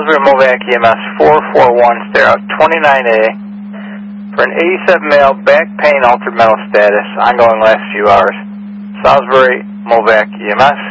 Salisbury Movac EMS 441, stay out 29A for an 87 male back pain altered mental status, ongoing last few hours. Salisbury Movac EMS.